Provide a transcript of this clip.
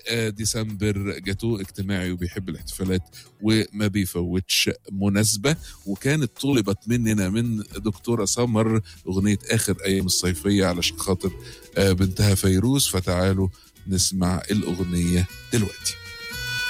وديسمبر جاتوه اجتماعي وبيحب الاحتفالات وما بيفوتش مناسبة. وكانت طلبت مننا من دكتورة سمر أغنية آخر أيام الصيفية علشان خاطر بنتها فيروز، فتعالوا نسمع الأغنية دلوقتي.